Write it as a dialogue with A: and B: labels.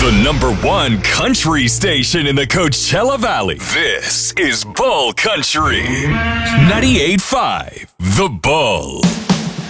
A: The number one country station in the Coachella Valley. This is Bull Country. 98.5 The Bull.